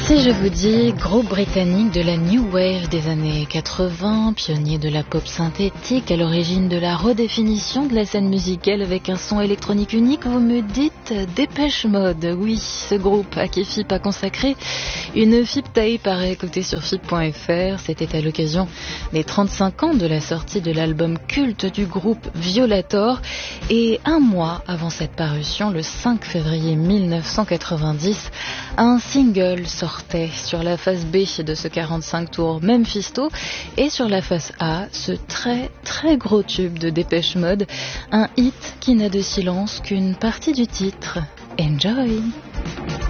Si je vous dis groupe britannique de la New Wave des années 80, pionnier de la pop synthétique, à l'origine de la redéfinition de la scène musicale avec un son électronique unique, vous me dites Dépêche Mode. Oui, ce groupe à qui FIP a consacré une FIP tape à réécouter sur FIP.fr. C'était à l'occasion des 35 ans de la sortie de l'album culte du groupe Violator. Et un mois avant cette parution, le 5 février 1990, un single sortait sur la face B de ce 45 tours Memphisto et sur la face A, ce très très gros tube de Dépêche Mode, un hit qui n'a de silence qu'une partie du titre. Enjoy!